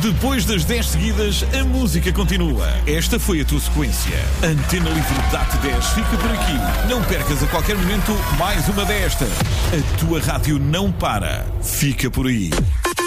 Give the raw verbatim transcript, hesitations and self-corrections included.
Depois das dez seguidas, a música continua. Esta foi a tua sequência. Antena Livre dá-te dez, fica por aqui. Não percas a qualquer momento mais uma desta. A tua rádio não para. Fica por aí.